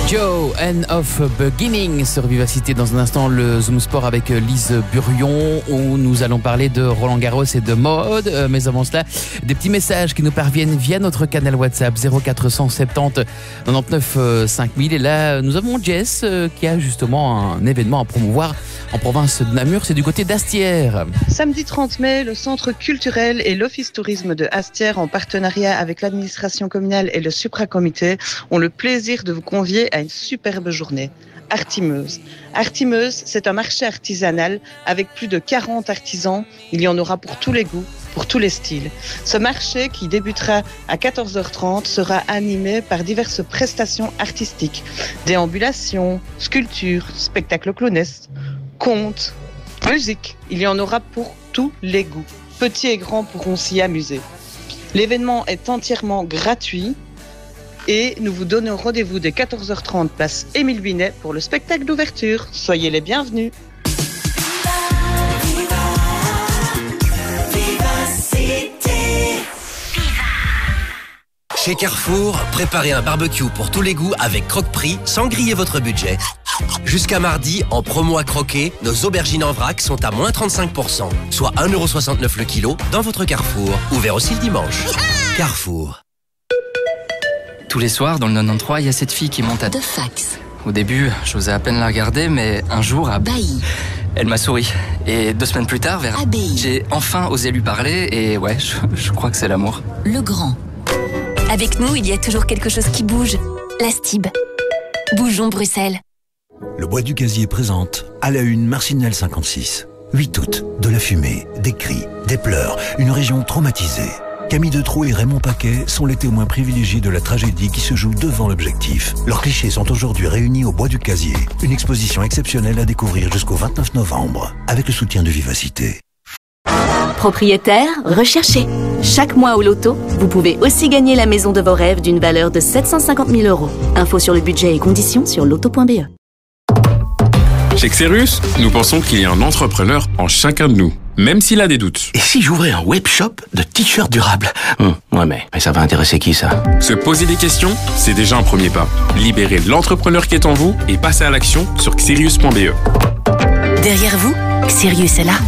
Joe, End of Beginning sur Vivacité. Dans un instant, le Zoom Sport avec Lise Burion, où nous allons parler de Roland Garros et de mode. Mais avant cela, des petits messages qui nous parviennent via notre canal WhatsApp 0470 99 5000. Et là, nous avons Jess qui a justement un événement à promouvoir en province de Namur. C'est du côté d'Astières. Samedi 30 mai, le Centre culturel et l'Office tourisme de Astières, en partenariat avec l'administration communale et le supracomité, ont le plaisir de vous convier à une superbe journée. Artimeuse. Artimeuse, c'est un marché artisanal avec plus de 40 artisans. Il y en aura pour tous les goûts, pour tous les styles. Ce marché, qui débutera à 14h30, sera animé par diverses prestations artistiques. Déambulations, sculptures, spectacles clownesques, contes, musique. Il y en aura pour tous les goûts. Petits et grands pourront s'y amuser. L'événement est entièrement gratuit. Et nous vous donnons rendez-vous dès 14h30 place Émile Binet pour le spectacle d'ouverture. Soyez les bienvenus. Chez Carrefour, préparez un barbecue pour tous les goûts avec Croque-Prix sans griller votre budget. Jusqu'à mardi, en promo à croquer, nos aubergines en vrac sont à moins 35%, soit 1,69€ le kilo dans votre Carrefour. Ouvert aussi le dimanche. Carrefour. Tous les soirs, dans le 93, il y a cette fille qui monte à... De fax. Au début, j'osais à peine la regarder, mais un jour, Bailly. elle m'a souri. Et 2 semaines plus tard, Abbaye. j'ai enfin osé lui parler, et ouais, je crois que c'est l'amour. Le Grand. Avec nous, il y a toujours quelque chose qui bouge. La Stib. Bougeons Bruxelles. Le Bois du Gazier présente à la une Marcinelle 56. 8 août, de la fumée, des cris, des pleurs, une région traumatisée. Camille Detraux et Raymond Paquet sont les témoins privilégiés de la tragédie qui se joue devant l'objectif. Leurs clichés sont aujourd'hui réunis au Bois du Gazier. Une exposition exceptionnelle à découvrir jusqu'au 29 novembre, avec le soutien de Vivacité. Propriétaire, recherché. Chaque mois au loto, vous pouvez aussi gagner la maison de vos rêves d'une valeur de 750 000 €. Info sur le budget et conditions sur loto.be. Chez Xerus, nous pensons qu'il y a un entrepreneur en chacun de nous, même s'il a des doutes. Et si j'ouvrais un webshop de t-shirts durables? Ouais, mais ça va intéresser qui, ça? Se poser des questions, c'est déjà un premier pas. Libérez l'entrepreneur qui est en vous et passez à l'action sur xerius.be. Derrière vous, Sirius est là.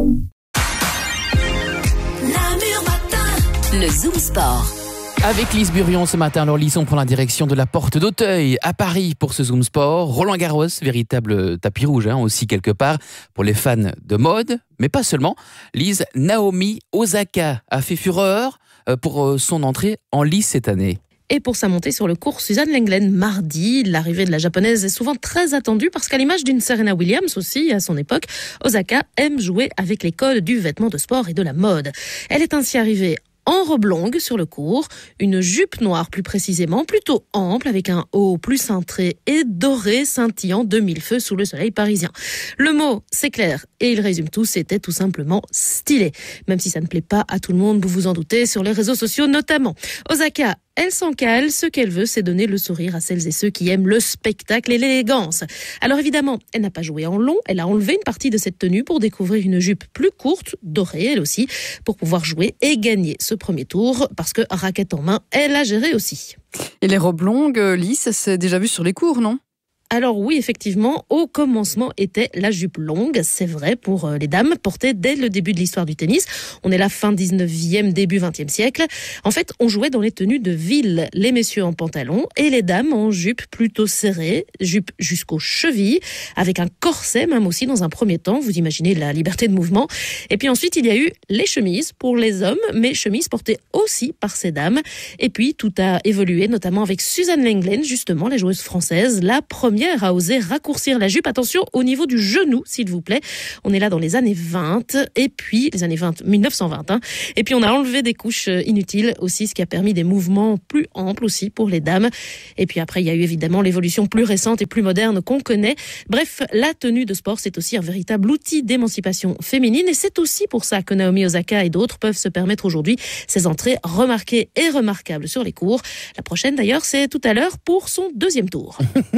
Le Zoom Sport. Avec Lise Burion ce matin, alors Lise, on prend la direction de la Porte d'Auteuil à Paris pour ce Zoom Sport. Roland Garros, véritable tapis rouge aussi quelque part pour les fans de mode, mais pas seulement. Lise, Naomi Osaka a fait fureur pour son entrée en lice cette année. Et pour sa montée sur le court Suzanne Lenglen mardi, l'arrivée de la japonaise est souvent très attendue parce qu'à l'image d'une Serena Williams aussi à son époque, Osaka aime jouer avec les codes du vêtement de sport et de la mode. Elle est ainsi arrivée en robe longue sur le court, une jupe noire plus précisément, plutôt ample avec un haut plus cintré et doré scintillant de 1000 feux sous le soleil parisien. Le mot, c'est clair et il résume tout, c'était tout simplement stylé. Même si ça ne plaît pas à tout le monde, vous vous en doutez, sur les réseaux sociaux notamment. Osaka, elle s'en cale, ce qu'elle veut, c'est donner le sourire à celles et ceux qui aiment le spectacle et l'élégance. Alors évidemment, elle n'a pas joué en long, elle a enlevé une partie de cette tenue pour découvrir une jupe plus courte, dorée elle aussi, pour pouvoir jouer et gagner ce premier tour, parce que raquette en main, elle a géré aussi. Et les robes longues, lisses, c'est déjà vu sur les cours, non ? Alors oui, effectivement, au commencement était la jupe longue, c'est vrai, pour les dames, portée dès le début de l'histoire du tennis. On est là fin 19e, début 20e siècle. En fait, on jouait dans les tenues de ville, les messieurs en pantalon et les dames en jupe plutôt serrée, jupe jusqu'aux chevilles, avec un corset même aussi dans un premier temps, vous imaginez la liberté de mouvement. Et puis ensuite, il y a eu les chemises pour les hommes, mais chemises portées aussi par ces dames. Et puis, tout a évolué, notamment avec Suzanne Lenglen, justement, la joueuse française, la première à oser raccourcir la jupe. Attention au niveau du genou, s'il vous plaît. On est là dans les années 20, et puis les années 1920. Et puis on a enlevé des couches inutiles aussi, ce qui a permis des mouvements plus amples aussi pour les dames. Et puis après, il y a eu évidemment l'évolution plus récente et plus moderne qu'on connaît. Bref, la tenue de sport, c'est aussi un véritable outil d'émancipation féminine, et c'est aussi pour ça que Naomi Osaka et d'autres peuvent se permettre aujourd'hui ces entrées remarquées et remarquables sur les cours. La prochaine d'ailleurs, c'est tout à l'heure pour son 2e tour.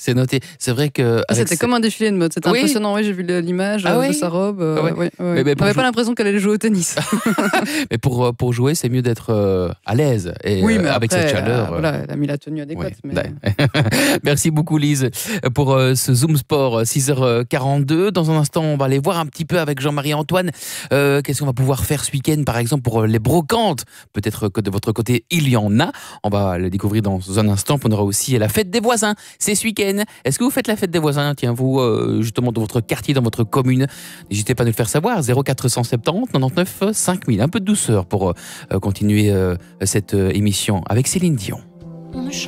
C'est noté. C'est vrai que... C'était comme un défilé de mode. C'était impressionnant. Oui, j'ai vu l'image de sa robe. On n'avait pas l'impression qu'elle allait jouer au tennis. Mais pour jouer, c'est mieux d'être à l'aise. Et oui, mais avec après, cette chaleur. Voilà, elle a mis la tenue adéquate. Oui. Mais... Merci beaucoup, Lise, pour ce Zoom Sport 6h42. Dans un instant, on va aller voir un petit peu avec Jean-Marie Antoine. Qu'est-ce qu'on va pouvoir faire ce week-end, par exemple, pour les brocantes? Peut-être que de votre côté, il y en a. On va le découvrir dans un instant. On aura aussi la fête des voisins. C'est ce week-end. Est-ce que vous faites la fête des voisins? Tiens, vous, justement, dans votre quartier, dans votre commune. N'hésitez pas à nous le faire savoir. 0470 99 5000. Un peu de douceur pour continuer cette émission avec Céline Dion.